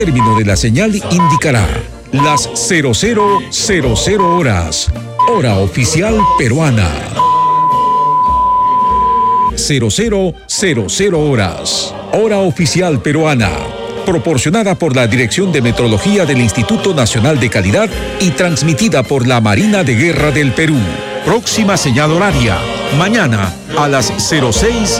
Término de la señal indicará las 0000 horas. Hora oficial peruana. 0000 horas. Hora oficial peruana. Proporcionada por la Dirección de Metrología del Instituto Nacional de Calidad y transmitida por la Marina de Guerra del Perú. Próxima señal horaria. Mañana a las 06:00.